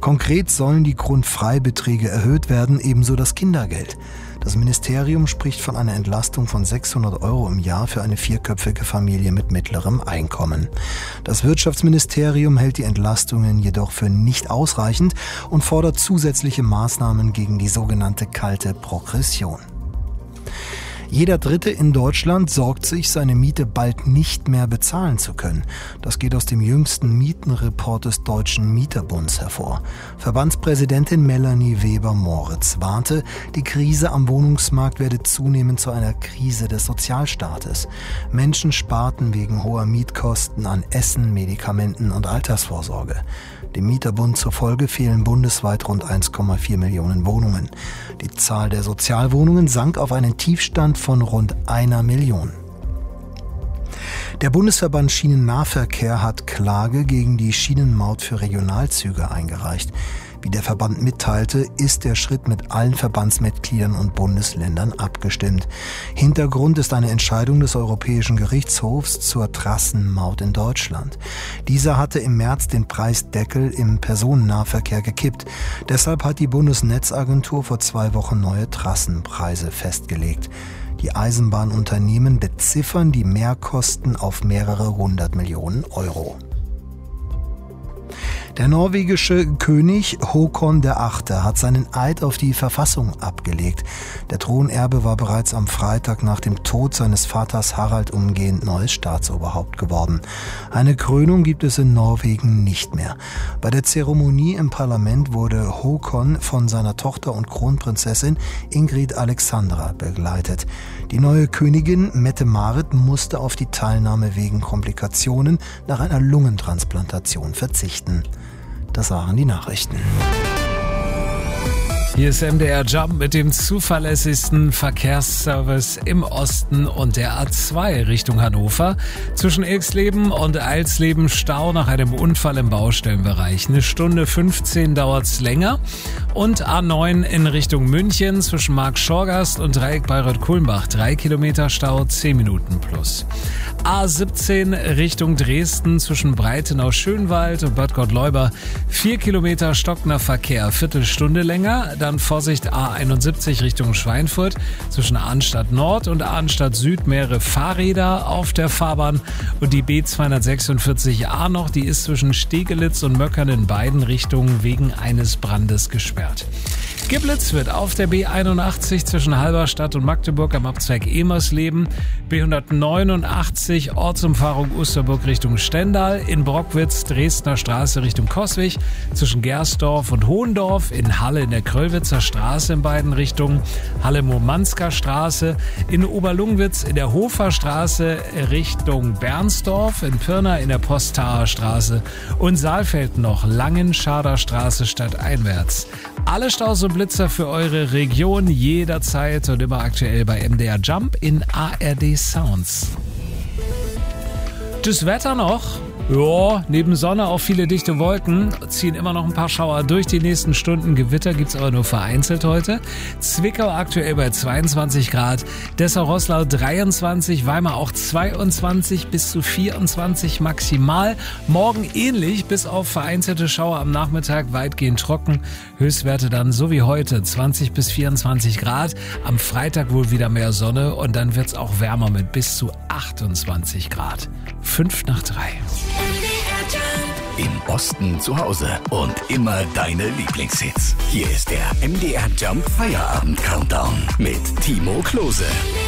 Konkret sollen die Grundfreibeträge erhöht werden, ebenso das Kindergeld. Das Ministerium spricht von einer Entlastung von 600 € im Jahr für eine vierköpfige Familie mit mittlerem Einkommen. Das Wirtschaftsministerium hält die Entlastungen jedoch für nicht ausreichend und fordert zusätzliche Maßnahmen gegen die sogenannte kalte Progression. Jeder Dritte in Deutschland sorgt sich, seine Miete bald nicht mehr bezahlen zu können. Das geht aus dem jüngsten Mietenreport des Deutschen Mieterbunds hervor. Verbandspräsidentin Melanie Weber-Moritz warnte, die Krise am Wohnungsmarkt werde zunehmend zu einer Krise des Sozialstaates. Menschen sparten wegen hoher Mietkosten an Essen, Medikamenten und Altersvorsorge. Dem Mieterbund zufolge fehlen bundesweit rund 1,4 Millionen Wohnungen. Die Zahl der Sozialwohnungen sank auf einen Tiefstand von rund 1 Million. Der Bundesverband Schienennahverkehr hat Klage gegen die Schienenmaut für Regionalzüge eingereicht. Wie der Verband mitteilte, ist der Schritt mit allen Verbandsmitgliedern und Bundesländern abgestimmt. Hintergrund ist eine Entscheidung des Europäischen Gerichtshofs zur Trassenmaut in Deutschland. Dieser hatte im März den Preisdeckel im Personennahverkehr gekippt. Deshalb hat die Bundesnetzagentur vor 2 Wochen neue Trassenpreise festgelegt. Die Eisenbahnunternehmen beziffern die Mehrkosten auf mehrere 100 Millionen €. Der norwegische König Håkon VIII. Hat seinen Eid auf die Verfassung abgelegt. Der Thronerbe war bereits am Freitag nach dem Tod seines Vaters Harald umgehend neues Staatsoberhaupt geworden. Eine Krönung gibt es in Norwegen nicht mehr. Bei der Zeremonie im Parlament wurde Håkon von seiner Tochter und Kronprinzessin Ingrid Alexandra begleitet. Die neue Königin Mette-Marit musste auf die Teilnahme wegen Komplikationen nach einer Lungentransplantation verzichten. Das waren die Nachrichten. Hier ist MDR Jump mit dem zuverlässigsten Verkehrsservice im Osten und der A2 Richtung Hannover. Zwischen Ilksleben und Eilsleben Stau nach einem Unfall im Baustellenbereich. 1 Stunde 15 dauert's länger. Und A9 in Richtung München zwischen Marktschorgast und Dreieck Bayreuth-Kulmbach. 3 Kilometer Stau, 10 Minuten plus. A17 Richtung Dresden zwischen Breitenau-Schönwald und Bad Gottleuba. 4 Kilometer stockender Verkehr, Viertelstunde länger. Dann Vorsicht A71 Richtung Schweinfurt. Zwischen Arnstadt Nord und Arnstadt Süd mehrere Fahrräder auf der Fahrbahn. Und die B246A noch, die ist zwischen Stegelitz und Möckern in beiden Richtungen wegen eines Brandes gesperrt. Giblitz wird auf der B81 zwischen Halberstadt und Magdeburg am Abzweig Emersleben, B189 Ortsumfahrung Osterburg Richtung Stendal, in Brockwitz Dresdner Straße Richtung Coswig, zwischen Gersdorf und Hohendorf, in Halle in der Kröllwitzer Straße in beiden Richtungen, Halle-Murmansker Straße, in Oberlungwitz in der Hofer Straße Richtung Bernsdorf, in Pirna in der Postaer Straße und Saalfeld noch Langenschader Straße stadteinwärts. Alle Staus und Blitzer für eure Region jederzeit und immer aktuell bei MDR Jump in ARD Sounds. Das Wetter noch? Ja, neben Sonne auch viele dichte Wolken, ziehen immer noch ein paar Schauer durch die nächsten Stunden. Gewitter gibt's aber nur vereinzelt heute. Zwickau aktuell bei 22 Grad, Dessau-Roßlau 23, Weimar auch 22 bis zu 24 maximal. Morgen ähnlich, bis auf vereinzelte Schauer am Nachmittag weitgehend trocken. Höchstwerte dann so wie heute 20 bis 24 Grad. Am Freitag wohl wieder mehr Sonne und dann wird's auch wärmer mit bis zu 28 Grad. 5 nach 3. Im Osten zu Hause und immer deine Lieblingshits. Hier ist der MDR Jump Feierabend Countdown mit Timo Klose.